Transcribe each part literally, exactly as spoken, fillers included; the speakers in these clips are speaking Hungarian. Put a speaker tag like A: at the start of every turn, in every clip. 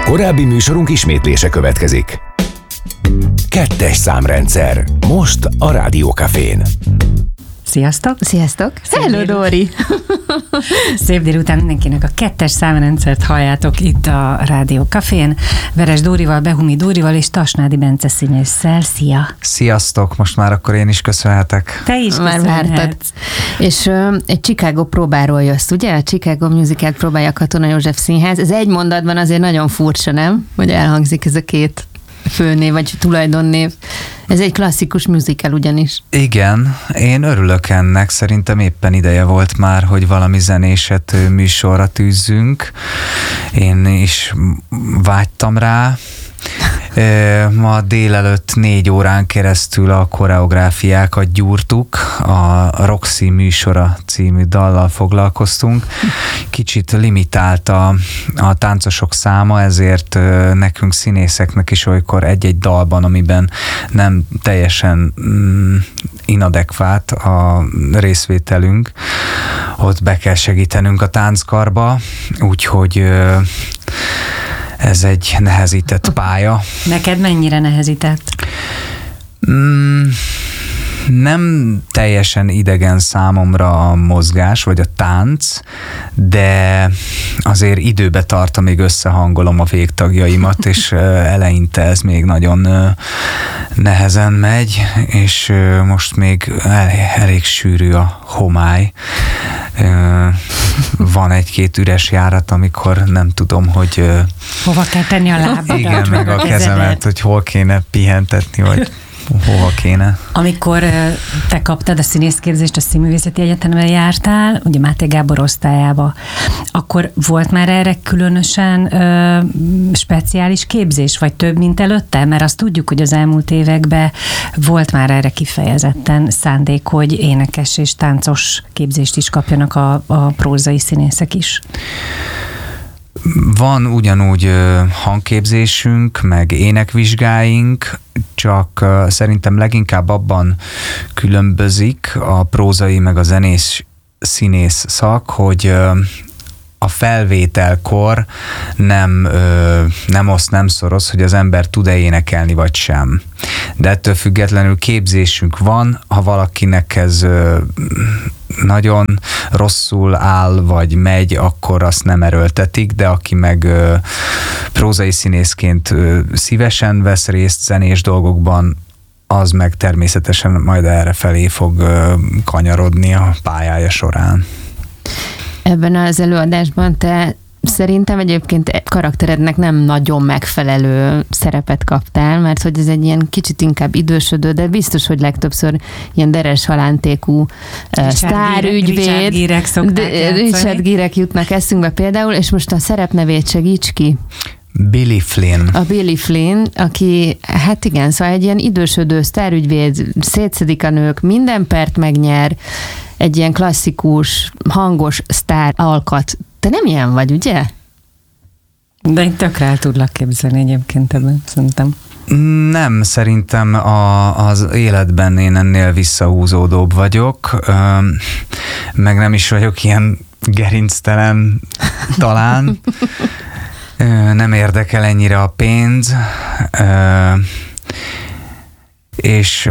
A: Korábbi műsorunk ismétlése következik. Kettes számrendszer. Most a Rádió Cafén.
B: Sziasztok!
C: Sziasztok!
B: Hello, Dóri! Szép délután mindenkinek a kettes számrendszert halljátok itt a Rádió Cafén. Veres Dórival, Behumi Dórival és Tasnádi Bence színésszel. Szia!
D: Sziasztok! Most már akkor én is köszönhetek.
B: Te is
C: már vártad. És uh, egy Chicago próbáról jössz, ugye? A Chicago Musical próbálja a Katona József Színház. Ez egy mondatban azért nagyon furcsa, nem? Hogy elhangzik ez a két főnév, vagy tulajdonnév. Ez egy klasszikus musical ugyanis.
D: Igen, én örülök ennek, szerintem éppen ideje volt már, hogy valami zenéset műsorra tűzzünk. Én is vágytam rá. Ma délelőtt négy órán keresztül a koreográfiákat gyúrtuk, a Roxy műsora című dallal foglalkoztunk. Kicsit limitált a, a táncosok száma, ezért nekünk színészeknek is olykor egy-egy dalban, amiben nem teljesen mm, inadekvát a részvételünk, ott be kell segítenünk a tánckarba, úgyhogy ez egy nehezített pálya.
B: Neked mennyire nehezített?
D: Mm, nem teljesen idegen számomra a mozgás, vagy a tánc, de azért időbe tart, amíg összehangolom a végtagjaimat, és eleinte ez még nagyon nehezen megy, és most még elég, elég sűrű a homály. Van egy-két üres járat, amikor nem tudom, hogy
B: hova kell tenni a lábadat?
D: Igen, meg a kezemet, hogy hol kéne pihentetni, vagy hova kéne.
B: Amikor te kaptad a színészképzést, a Színművészeti Egyetemre jártál, ugye Máté Gábor osztályába, akkor volt már erre különösen ö, speciális képzés, vagy több, mint előtte? Mert azt tudjuk, hogy az elmúlt években volt már erre kifejezetten szándék, hogy énekes és táncos képzést is kapjanak a, a prózai színészek is.
D: Van ugyanúgy hangképzésünk, meg énekvizsgáink, csak szerintem leginkább abban különbözik a prózai meg a zenész színész szak, hogy a felvételkor nem, nem oszt, nem szoroz, hogy az ember tud-e énekelni, vagy sem. De ettől függetlenül képzésünk van, ha valakinek ez nagyon rosszul áll, vagy megy, akkor azt nem erőltetik, de aki meg prózai színészként szívesen vesz részt zenés dolgokban, az meg természetesen majd erre felé fog kanyarodni a pályája során.
C: Ebben az előadásban te szerintem egyébként karakterednek nem nagyon megfelelő szerepet kaptál, mert hogy ez egy ilyen kicsit inkább idősödő, de biztos, hogy legtöbbször ilyen deres halántékú sztárügyvéd.
B: Richard Gírek szokták játszani.
C: Richard Gírek jutnak eszünkbe például, és most a szerepnevét segíts ki.
D: Billy Flynn.
C: A Billy Flynn, aki, hát igen, szóval egy ilyen idősödő sztárügyvéd, szétszedik a nők, minden pert megnyer, egy ilyen klasszikus, hangos sztár alkat. Te nem ilyen vagy, ugye?
B: De én tökre el tudlak képzelni egyébként ebben, szerintem.
D: Nem, szerintem a, az életben én ennél visszahúzódóbb vagyok, meg nem is vagyok ilyen gerinctelen talán. Nem érdekel ennyire a pénz, és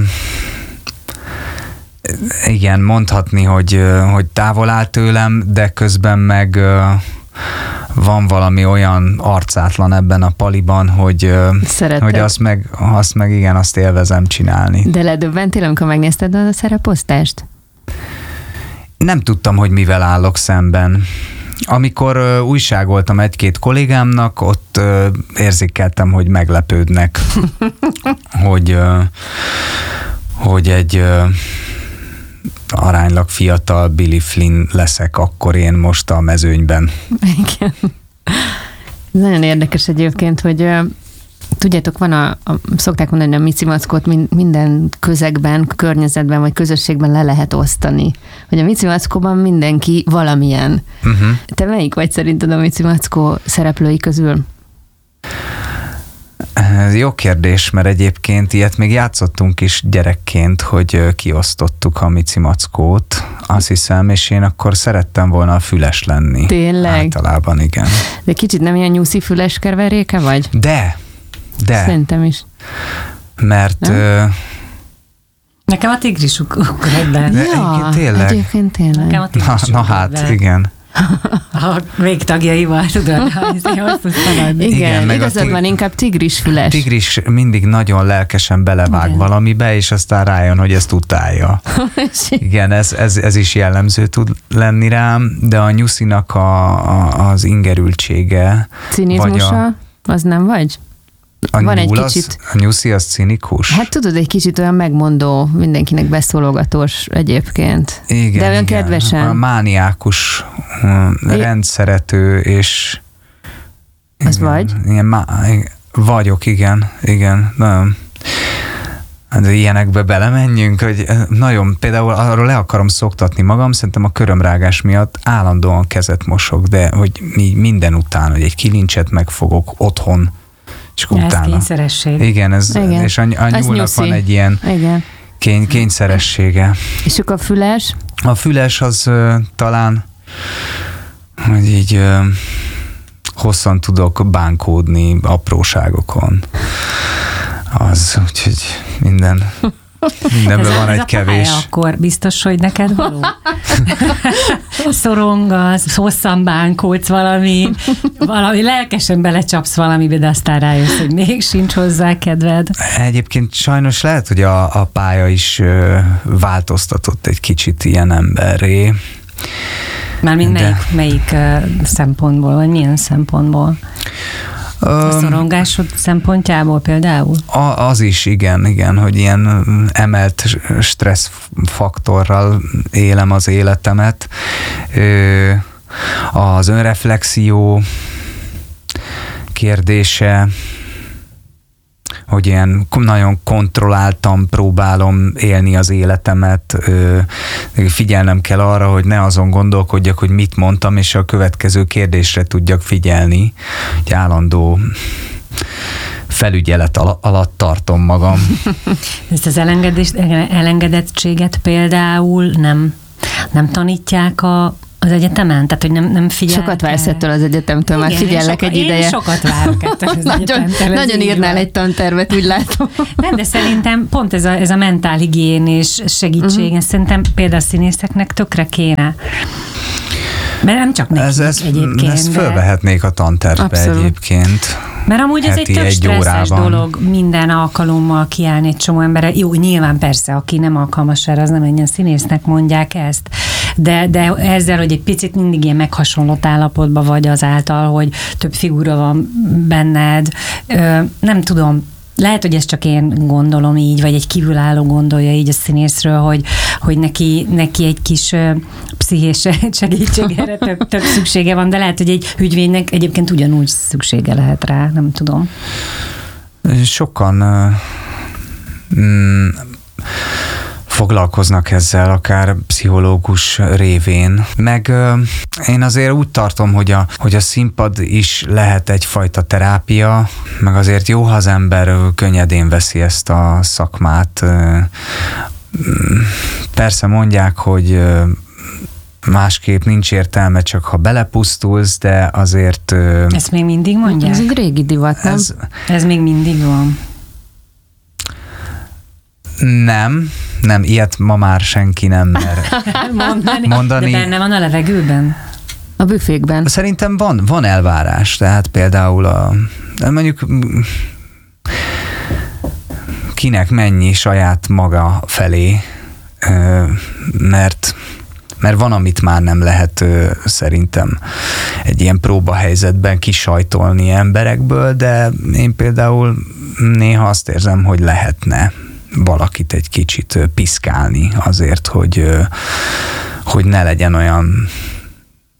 D: igen, mondhatni, hogy, hogy távol áll tőlem, de közben meg van valami olyan arcátlan ebben a paliban, hogy, hogy azt, meg, azt meg igen, azt élvezem csinálni.
C: De ledöbbentél, amikor megnézted a szereposztást?
D: Nem tudtam, hogy mivel állok szemben. Amikor uh, újságoltam egy-két kollégámnak, ott uh, érzékeltem, hogy meglepődnek, hogy, uh, hogy egy uh, aránylag fiatal Billy Flynn leszek akkor én most a mezőnyben.
C: Igen. Ez nagyon érdekes egyébként, hogy uh, tudjátok, van a, a, szokták mondani, a Mici Mackót minden közegben, környezetben vagy közösségben le lehet osztani. Hogy a Mici Mackóban mindenki valamilyen. Uh-huh. Te melyik vagy szerinted a Mici Mackó szereplői közül?
D: Ez jó kérdés, mert egyébként ilyet még játszottunk is gyerekként, hogy kiosztottuk a Mici Mackót, azt hiszem, és én akkor szerettem volna a füles lenni.
C: Tényleg?
D: Általában, igen.
C: De kicsit nem ilyen nyuszi füles keveréke vagy?
D: De, de.
C: Szerintem is.
D: Mert... Ö,
B: Nekem a tigris ugrott be.
D: De
C: Ja,
D: egyébként tényleg.
C: Egyébként tényleg.
B: Nekem a tigris
D: Na, na hát,
B: be.
D: igen.
B: A végtagjaival, tudod, hogy hogy tudsz feladni.
C: Igen,
D: Igen,
C: igen
D: meg a
C: igazad
D: tig-
C: van, inkább tigris füles.
D: Tigris mindig nagyon lelkesen belevág
B: Igen.
D: valamibe, és aztán rájön, hogy ezt utálja. Igen, ez, ez, ez is jellemző tud lenni rám, de a nyuszinak a, a, az ingerültsége,
C: Cinizmusa, az nem vagy?
D: a
C: Van egy
D: nyúl az-
C: kicsit.
D: a nyuszi az cinikus.
C: Hát tudod, egy kicsit olyan megmondó, mindenkinek beszólogatós egyébként.
D: Igen,
C: de olyan
D: igen.
C: kedvesen.
D: A mániákus, hm, rendszerető, és
C: Az
D: igen,
C: vagy?
D: Ilyen má, vagyok, igen, igen. Nem. De ilyenekbe belemenjünk, hogy nagyon, például arról le akarom szoktatni magam, szerintem a körömrágás miatt állandóan kezet mosok, de hogy mi minden után, hogy egy kilincset megfogok otthon, és akkor
B: Ez
D: utána.
B: kényszeresség.
D: Igen, ez,
C: Igen.
D: és a, a
C: Ez
D: nyúlnak
C: nyuszi.
D: van egy ilyen
C: Igen.
D: kény, kényszeressége.
C: És akkor a füles?
D: A füles az ö, talán, hogy így ö, hosszan tudok bánkódni apróságokon. Az, úgyhogy minden, mindenben
B: ez
D: van
B: a, ez
D: egy
B: a
D: kevés.
B: pálya, akkor biztos, hogy neked való. Szorongasz, hosszan bánkódsz valami, valami lelkesen belecsapsz valamibe, de aztán rájössz, hogy még sincs hozzá kedved.
D: Egyébként sajnos lehet, hogy a, a pálya is ö, változtatott egy kicsit ilyen emberré.
B: Mármint
D: De-
B: melyik, melyik uh, szempontból, vagy milyen szempontból? A
D: Öm,
B: szorongásod szempontjából például?
D: A, az is, igen, igen, hogy ilyen emelt stressz faktorral élem az életemet. Ö, az önreflexió kérdése, hogy ilyen nagyon kontrolláltan próbálom élni az életemet, ö, figyelnem kell arra, hogy ne azon gondolkodjak, hogy mit mondtam, és a következő kérdésre tudjak figyelni, hogy állandó felügyelet al- alatt tartom magam.
B: Ezt az elengedést, elengedettséget például nem, nem tanítják a, az egyetemen? Tehát, hogy nem, nem figyelnek
C: Sokat vársz
B: el?
C: ettől az egyetemtől, már
B: Igen,
C: figyellek
B: én
C: egy
B: soka-
C: ideje.
B: Én sokat várok ettől az
C: Nagyon,
B: egyetemtől. ez
C: nagyon
B: így
C: írnál
B: van.
C: egy tantervet, úgy látom.
B: Nem, de szerintem pont ez a, ez a mentálhigién és segítség, uh-huh. szerintem például a színészeknek tökre kéne. Mert nem csak nekik
D: Ez, ez,
B: egyébként.
D: ezt
B: de-
D: fölvehetnék a tantervbe
C: Abszolút.
D: egyébként.
B: Mert amúgy ez egy
D: heti
B: tök
D: egy
B: stresszes
D: órában.
B: dolog minden alkalommal kiállni egy csomó emberre. Jó, nyilván persze, aki nem alkalmas erre, az nem egy színésznek mondják ezt. De, de ezzel, hogy egy picit mindig ilyen meghasonlott állapotban vagy azáltal, hogy több figura van benned, ö, nem tudom, lehet, hogy ezt csak én gondolom így, vagy egy kívülálló gondolja így a színészről, hogy, hogy neki, neki egy kis ö, pszichés segítségére több, több szüksége van, de lehet, hogy egy ügyvédnek egyébként ugyanúgy szüksége lehet rá, nem tudom.
D: Sokan uh, mm, foglalkoznak ezzel, akár pszichológus révén. Meg uh, én azért úgy tartom, hogy a, hogy a színpad is lehet egyfajta terápia, meg azért jó, ha az ember könnyedén veszi ezt a szakmát. Uh, persze mondják, hogy uh, másképp nincs értelme, csak ha belepusztulsz, de azért... Uh,
B: Ezt még mindig mondják?
C: Ez egy régi divat, nem?
D: ez,
B: Ez még mindig van.
D: nem, nem, ilyet ma már senki nem mer
B: Mondani,
D: mondani.
B: de benne van a levegőben?
C: A büfékben.
D: Szerintem van, van elvárás, tehát például a, mondjuk kinek mennyi saját maga felé, ö, mert mert van, amit már nem lehet ö, szerintem egy ilyen próbahelyzetben kisajtolni emberekből, de én például néha azt érzem, hogy lehetne valakit egy kicsit ö, piszkálni azért, hogy, ö, hogy ne legyen olyan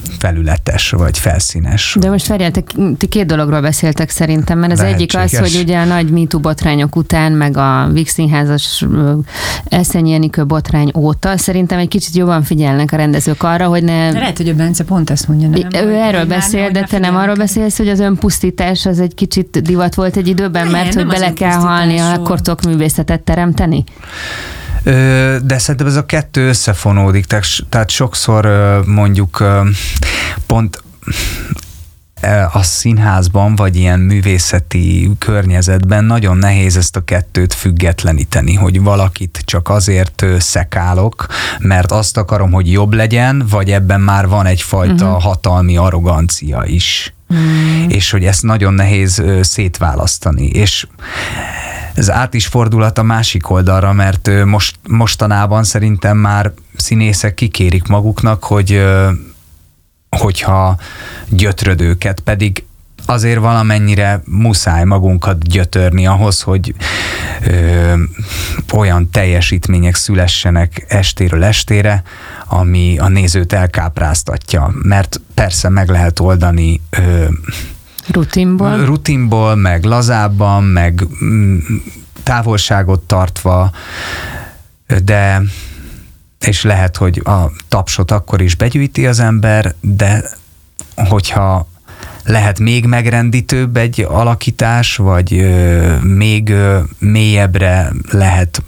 D: felületes, vagy felszínes.
C: De most várjál, ti két dologról beszéltek szerintem, mert az
D: Lehetséges.
C: egyik az, hogy ugye a nagy MeToo botrányok után, meg a Víg Színházas Eszenyi Enikő botrány óta szerintem egy kicsit jobban figyelnek a rendezők arra, hogy ne...
B: De lehet, hogy a Bence pont ezt mondja. Nem,
C: ő erről beszél, de te nem arról beszélsz, hogy az önpusztítás az egy kicsit divat volt egy időben,
B: nem,
C: mert hogy bele kell halni, akkor tudok művészetet teremteni?
D: De szerintem ez a kettő összefonódik, tehát sokszor mondjuk pont a színházban, vagy ilyen művészeti környezetben nagyon nehéz ezt a kettőt függetleníteni, hogy valakit csak azért szekálok, mert azt akarom, hogy jobb legyen, vagy ebben már van egyfajta uh-huh. hatalmi arrogancia is. Uh-huh. És hogy ezt nagyon nehéz szétválasztani. És ez át is fordulhat a másik oldalra, mert most, mostanában szerintem már színészek kikérik maguknak, hogy hogyha gyötrödőket, pedig azért valamennyire muszáj magunkat gyötörni ahhoz, hogy ö, olyan teljesítmények szülessenek estéről estére, ami a nézőt elkápráztatja. Mert persze meg lehet oldani ö,
C: rutinból.
D: rutinból, meg lazábban, meg távolságot tartva, de és lehet, hogy a tapsot akkor is begyűjti az ember, de hogyha lehet még megrendítőbb egy alakítás, vagy ö, még ö, mélyebbre lehet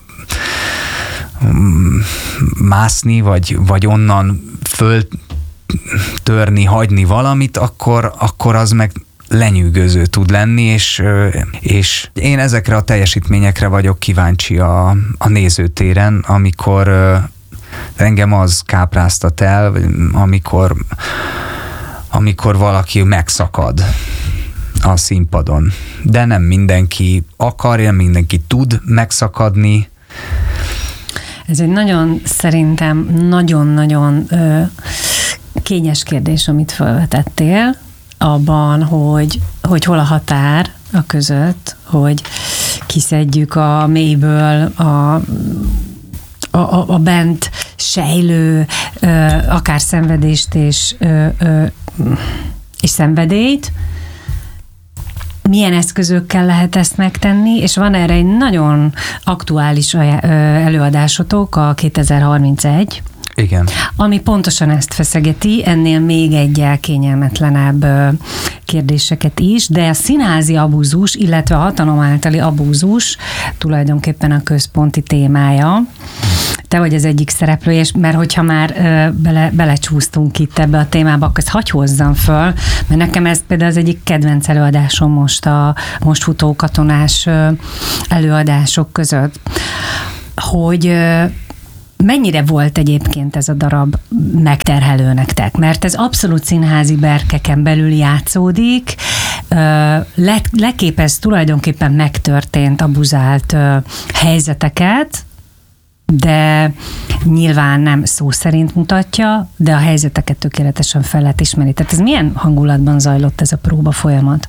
D: mászni, vagy, vagy onnan föltörni, hagyni valamit, akkor, akkor az meg lenyűgöző tud lenni, és, és én ezekre a teljesítményekre vagyok kíváncsi a, a nézőtéren, amikor engem az kápráztat el, amikor, amikor valaki megszakad a színpadon. De nem mindenki akarja, mindenki tud megszakadni.
B: Ez egy nagyon, szerintem nagyon-nagyon ö, kényes kérdés, amit felvetettél, abban, hogy, hogy hol a határ a között, hogy kiszedjük a mélyből a A, a, a bent sejlő, ö, akár szenvedést és, ö, ö, és szenvedélyt. Milyen eszközökkel lehet ezt megtenni, és van erre egy nagyon aktuális előadásotok, a kétezer-harmincegy,
D: Igen.
B: ami pontosan ezt feszegeti, ennél még egyel kényelmetlenebb kérdéseket is, de a színházi abúzus, illetve a hatalom általi abúzus tulajdonképpen a központi témája. Te vagy az egyik szereplő, és mert hogyha már bele, belecsúsztunk itt ebbe a témába, akkor ezt hagy hozzam föl, mert nekem ez például az egyik kedvenc előadásom most a most futó katonás előadások között, hogy mennyire volt egyébként ez a darab megterhelő nektek? Mert ez abszolút színházi berkeken belül játszódik, le, leképez tulajdonképpen megtörtént, abuzált helyzeteket, de nyilván nem szó szerint mutatja, de a helyzeteket tökéletesen fel lehet ismerni. Tehát ez milyen hangulatban zajlott ez a próba folyamat?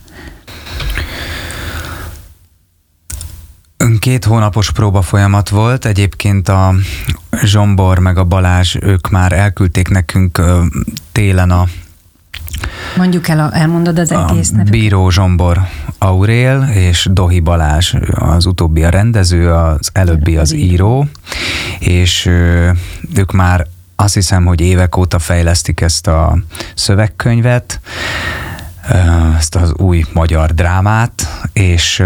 D: Két hónapos próba folyamat volt, egyébként a Zsombor meg a Balázs, ők már elküldték nekünk télen a
B: Mondjuk el, a, elmondod az egész nevet?
D: Bíró Zsombor Aurél és Dohi Balázs, az utóbbi a rendező, az előbbi az író, és ők már azt hiszem, hogy évek óta fejlesztik ezt a szövegkönyvet, ezt az új magyar drámát, és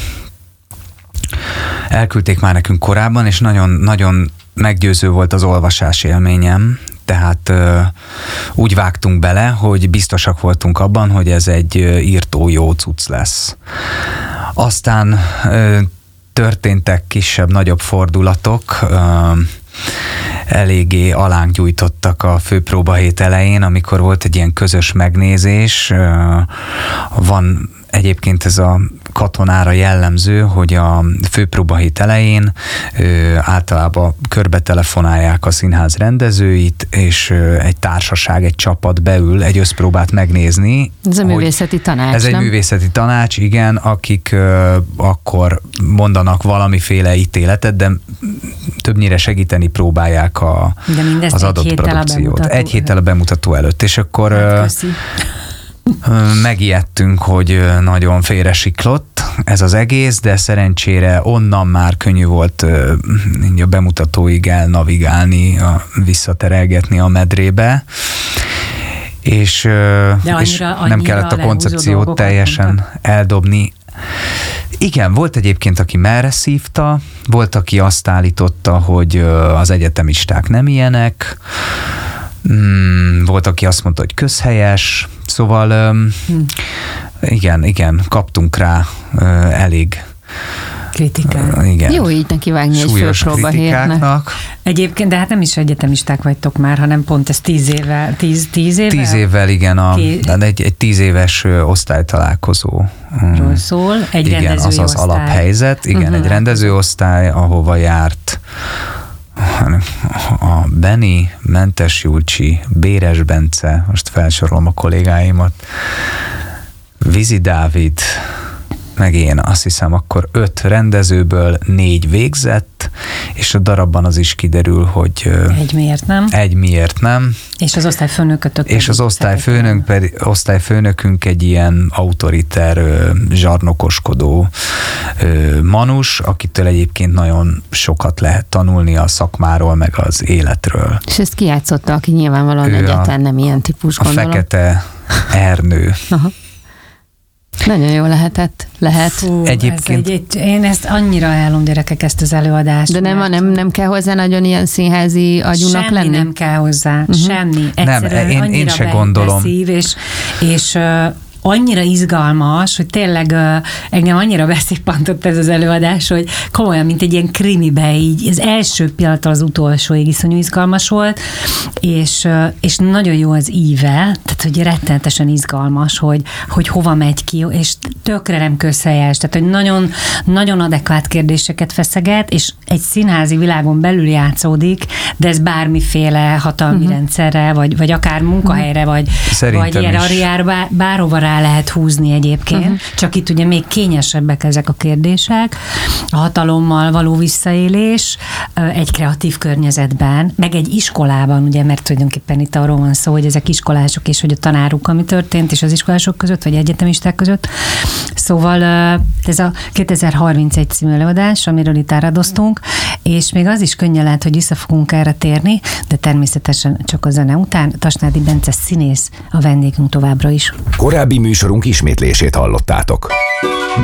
D: elküldték már nekünk korábban, és nagyon, nagyon meggyőző volt az olvasás élményem, tehát ö, úgy vágtunk bele, hogy biztosak voltunk abban, hogy ez egy írtó jó cucc lesz. Aztán ö, történtek kisebb-nagyobb fordulatok, ö, eléggé alánk gyújtottak a főpróbahét elején, amikor volt egy ilyen közös megnézés. Ö, van egyébként ez a katonára jellemző, hogy a főpróbahét elején ö, általában körbe telefonálják a színház rendezőit, és ö, egy társaság, egy csapat beül egy összpróbát megnézni.
C: Ez a művészeti tanács,
D: Ez
C: nem?
D: egy művészeti tanács, igen, akik ö, akkor mondanak valamiféle ítéletet, de többnyire segíteni próbálják a, az adott produkciót. Egy héttel a bemutató előtt, és akkor hát, megijedtünk, hogy nagyon félresiklott ez az egész, de szerencsére onnan már könnyű volt a bemutatóig elnavigálni, visszaterelgetni a medrébe, és, annyira, és nem kellett a koncepciót teljesen mondta. eldobni. Igen, volt egyébként, aki merre szívta, volt, aki azt állította, hogy az egyetemisták nem ilyenek, volt, aki azt mondta, hogy közhelyes, szóval hm. igen, igen, kaptunk rá elég
B: kritikát.
C: Igen. Jó így neki vágni egy főpróba hétnek.
B: Egyébként, de hát nem is egyetemisták vagytok már, hanem pont ez tíz évvel. Tíz, tíz évvel?
D: Tíz évvel, igen. A, egy, egy tíz éves osztálytalálkozó.
B: Ról szól. Egy
D: igen,
B: rendezői
D: az az
B: osztály.
D: alaphelyzet. Igen, uh-huh. egy rendezőosztály, ahova járt a Beni, Mentes Julcsi, Béres Bence, most felsorolom a kollégáimat, Vizi Dávid, meg én azt hiszem, akkor öt rendezőből négy végzett, és a darabban az is kiderül, hogy
B: egy miért nem.
D: Egy miért nem.
B: És az osztályfőnökötök.
D: És az osztályfőnök pedig, osztályfőnökünk egy ilyen autoriter, zsarnokoskodó manus, akitől egyébként nagyon sokat lehet tanulni a szakmáról, meg az életről.
C: És ezt kijátszotta, aki nyilvánvalóan egyáltalán nem ilyen típus, gondolom.
D: A Fekete Ernő.
C: Aha. Nagyon jó lehetett. Lehet.
B: Fú, egyébként. Ez egy, egy, én ezt annyira ajánlom, gyerekek, ezt az előadást.
C: De nem, nem, nem kell hozzá nagyon ilyen színházi agyúnak
B: semmi
C: lenni?
B: nem kell hozzá, uh-huh. semmi. Egyszerűen
D: nem, én, én se gondolom.
B: Szív, és, és uh, annyira izgalmas, hogy tényleg uh, engem annyira beszippantott ez az előadás, hogy komolyan, mint egy ilyen krimibe, így az első pillanattól az utolsóig iszonyú izgalmas volt, és, uh, és nagyon jó az íve, tehát hogy rettenetesen izgalmas, hogy, hogy hova megy ki, és tökre nem közhelyes, tehát hogy nagyon, nagyon adekvát kérdéseket feszeget, és egy színházi világon belül játszódik, de ez bármiféle hatalmi uh-huh. rendszerre, vagy, vagy akár munkahelyre, vagy, vagy ilyen ariára, bár, bárhova rá lehet húzni egyébként, uh-huh. csak itt ugye még kényesebbek ezek a kérdések. A hatalommal való visszaélés egy kreatív környezetben, meg egy iskolában, ugye, mert tulajdonképpen itt arról van szó, hogy ezek iskolások, és hogy a tanáruk, ami történt, és az iskolások között, vagy egyetemisták között. Szóval ez a kétezer-harmincegy című előadás, amiről itt áradoztunk, és még az is könnyen lehet, hogy vissza fogunk erre térni, de természetesen csak a zene után. Tasnádi Bence színész a vendégünk továbbra is.
A: Korábbi műsorunk ismétlését hallottátok.